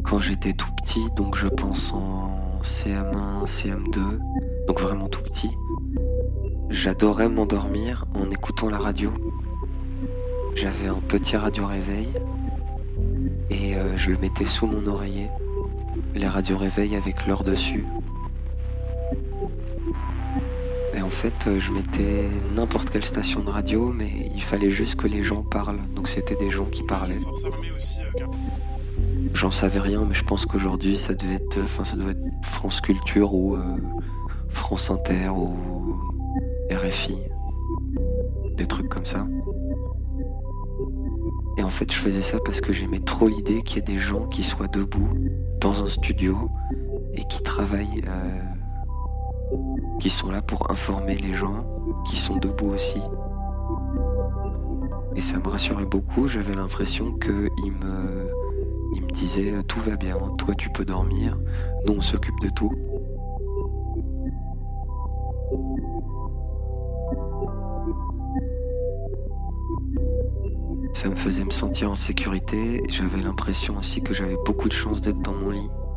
quand j'étais tout petit, donc je pense en CM1, CM2, donc vraiment tout petit, j'adorais m'endormir en écoutant la radio. J'avais un petit radio réveil et je le mettais sous mon oreiller, les radios réveil avec l'heure dessus. Et en fait, je mettais n'importe quelle station de radio, mais il fallait juste que les gens parlent. Donc c'était des gens qui parlaient. J'en savais rien, mais je pense qu'aujourd'hui, ça devait être France Culture ou France Inter ou RFI, des trucs comme ça. Et en fait, je faisais ça parce que j'aimais trop l'idée qu'il y ait des gens qui soient debout dans un studio et qui travaillent, qui sont là pour informer les gens, qui sont debout aussi. Et ça me rassurait beaucoup, j'avais l'impression qu'ils me disaient tout va bien, toi tu peux dormir, nous on s'occupe de tout. Ça me faisait me sentir en sécurité, j'avais l'impression aussi que j'avais beaucoup de chance d'être dans mon lit.